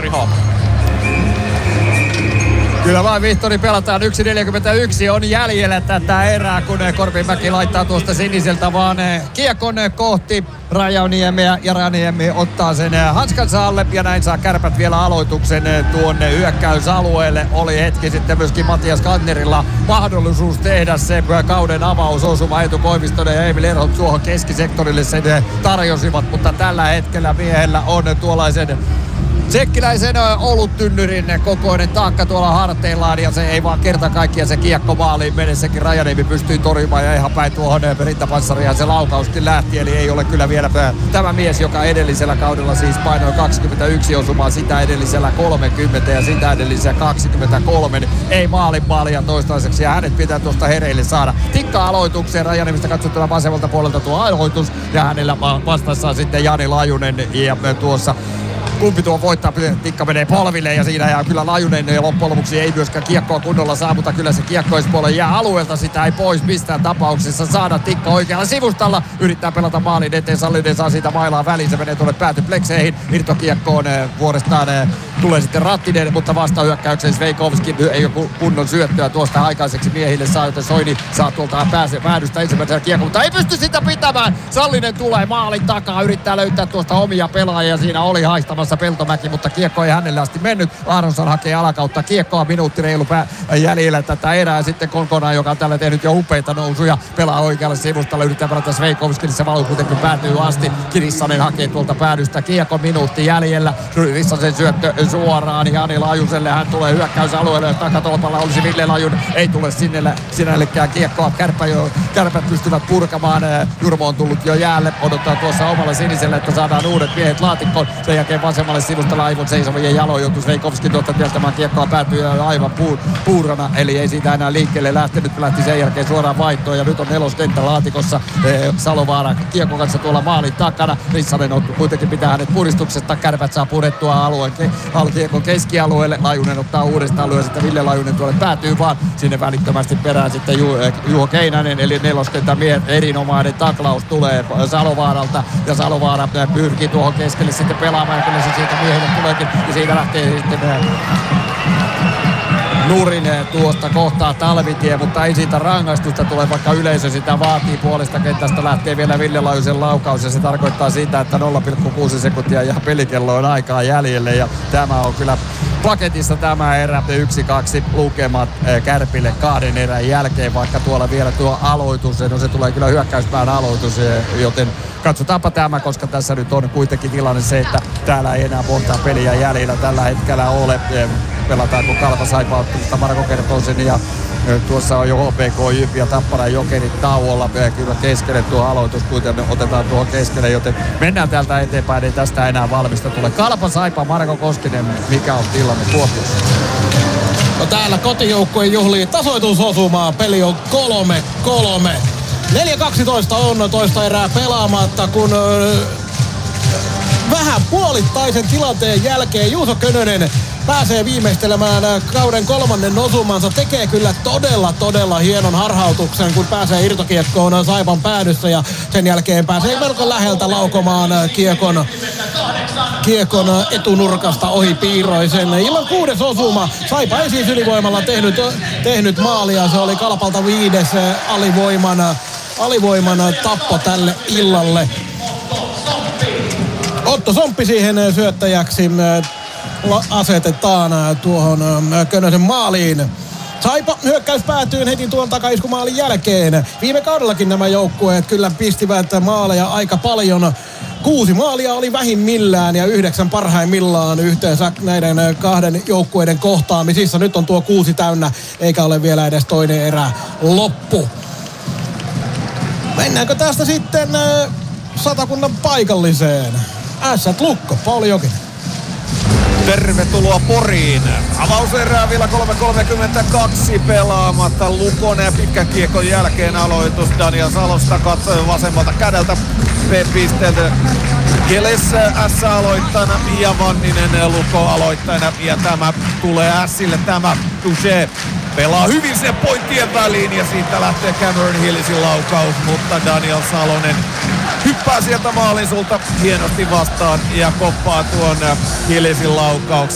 Vihtori Haapala. Kyllä vain Vihtori pelataan. 1.41 on jäljellä tätä erää, kun Korpimäki laittaa tuosta siniseltä vaan kiekon kohti Rajaniemeä ja Rajaniemi ottaa sen hanskansa alle ja näin saa Kärpät vielä aloituksen tuonne hyökkäysalueelle. Oli hetki sitten myöskin Matias Kantnerilla mahdollisuus tehdä se kauden avausosuma. Eetu Koivistonen ja Emil Erholt tuohon keskisektorille sen tarjosivat, mutta tällä hetkellä miehellä on tuollaisen tsekkiläisen oluttynnyrin kokoinen taakka tuolla harteillaan ja se ei vaan kerta kaikkiaan se kiekko maaliin mennessäkin. Rajaniemi pystyy torjumaan ja ihan päin tuohon rintapanssariin se laukauskin lähti. Eli ei ole kyllä vielä tämä mies, joka edellisellä kaudella siis painoi 21 osumaa, sitä edellisellä 30 ja sitä edellisellä 23. Ei maalia toistaiseksi ja hänet pitää tuosta hereille saada. Tikka aloitukseen Rajaniemistä katsottuna vasemmalta puolelta tuo aloitus ja hänellä vastassaan sitten Jani Lajunen ja tuossa kumpi tuo voittaa, Tikka menee polville ja siinä ja kyllä Lajunen loppujen lopuksi ei myöskään kiekkoa kunnolla saa, mutta kyllä se kiekkoispuolella jää alueelta, sitä ei pois mistään tapauksessa saada. Tikka oikealla sivustalla yrittää pelata maalin eteen, Sallinen saa siitä mailaa väliin, se menee tuonne päätyplekseihin, irtokiekkoon vuorestaan tulee sitten Rattinen, mutta vastahyökkäyksen Sveikovski ei ole kunnon syöttöä tuosta aikaiseksi miehille saa, joten Soini saa tuolta päädystä ensimmäisenä kiekko, mutta ei pysty sitä pitämään. Sallinen tulee maalin takaa, yrittää löytää tuosta omia pelaajia, siinä oli haistamassa Peltomäki, mutta kiekko ei hänelle asti mennyt. Aronson hakee alakautta kiekkoa, minuutti reilu jäljellä tätä erää. Sitten Konkonaa, joka on tällä tehnyt jo upeita nousuja, pelaa oikealle sivustalle, yrittää pelata Sveikovskille, se valuu kuitenkin päätyy asti. Kirissanen hakee tuolta päädystä kiekko, minuutti jäljellä. Kirissasen syöttö suoraan Jani Lajuselle, hän tulee hyökkäysalueelle, takatolpalla olisi Ville Lajun, ei tule sinällekään kiekkoa. Kärpät pystyvät purkamaan, Jurmo on tullut jo jäälle, odottaa tuossa omalla siniselle, että saadaan uudet miehet laatikkoon. Sen jälkeen vasemmalle sivusta laivon seisovien jaloin joutuu Sveikovski tuosta työstämään kiekkoa, päätyy aivan puurana, eli ei siitä enää liikkeelle lähtenyt, lähti sen jälkeen suoraan vaihtoon ja nyt on neloskenttä laatikossa. Salovaara kiekko kanssa tuolla maalin takana, Rissanen on kuitenkin pitää hänet puristuksesta, Kärpät saa purettua alueen kiekon keskialueelle, Lajunen ottaa uudestaan, lyö sitten Ville Lajunen tuolle päätyy vaan sinne välittömästi perään sitten Juho Keinänen, eli neloskenttä miehen erinomainen taklaus tulee Salovaaralta ja Salovaara pyrkii tuohon keskelle sitten pelaamaan, kyllä se siitä miehelle tuleekin ja siitä lähtee sitten nurin tuosta kohtaa Talvitie, mutta ei siitä rangaistusta tule, vaikka yleisö sitä vaatii. Puolesta kentästä lähtee vielä Ville Lajusen laukaus ja se tarkoittaa sitä, että 0,6 sekuntia ja pelikello on aikaa jäljelle ja tämä on kyllä paketissa tämä erä. 1-2 lukemat Kärpille 2 erän jälkeen, vaikka tuolla vielä tuo aloitus, no se tulee kyllä hyökkäyspään aloitus, joten katsotaanpa tämä, koska tässä nyt on kuitenkin tilanne se, että täällä ei enää monta peliä jäljellä tällä hetkellä ole. Pelataanko Kalpa Saipa ottelusta, Marko kertoo sen ja tuossa on jo HPK, Jyp ja Tappara Jokerit tauolla. Kyllä keskelle tuo aloitus kuitenkin otetaan tuohon keskelle, joten mennään täältä eteenpäin, ei tästä enää valmista tule. Kalpa Saipa, Marko Koskinen, mikä on tilanne Kuopiossa? No täällä kotijoukkojen juhlii tasoitusosumaa, peli on 3-3. 4-12 on toista erää pelaamatta, kun vähän puolittaisen tilanteen jälkeen Juuso Könönen pääsee viimeistelemään kauden 3. osumansa. Tekee kyllä todella hienon harhautuksen, kun pääsee irtokiekkoon Saipan päädyssä ja sen jälkeen pääsee melko läheltä laukomaan kiekon etunurkasta ohi Piiroisen. Illan 6. osuma. Saipa ei siis ylivoimalla tehnyt maalia. Se oli Kalpalta 5. alivoiman tappo tälle illalle. Otto Somppi siihen syöttäjäksi asetetaan tuohon Könösen maaliin. Saipa hyökkäys päätyy heti tuon takaiskumaalin jälkeen. Viime kaudellakin nämä joukkueet kyllä pistivät maaleja aika paljon. 6 maalia oli vähimmillään ja 9 parhaimmillaan yhteensä näiden kahden joukkueiden kohtaamisissa. Nyt on tuo 6 täynnä eikä ole vielä edes toinen erä loppu. Mennäänkö tästä sitten Satakunnan paikalliseen? Ässät Lukko, Pauli Jokinen. Tervetuloa Poriin. Avauserää vielä 3.32 pelaamatta. Lukon ja pitkän kiekon jälkeen aloitus Daniel Salosta katsoi vasemmalta kädeltä pisteeltä. Keles S aloittajana ja Vanninen Lukko aloittajana ja tämä tulee Sille tämä Touché. Pelaa hyvin sen pointtien väliin ja siitä lähtee Cameron Hillisin laukaus, mutta Daniel Salonen hyppää sieltä maalin sulta hienosti vastaan ja koppaa tuon Hillisin laukauksen.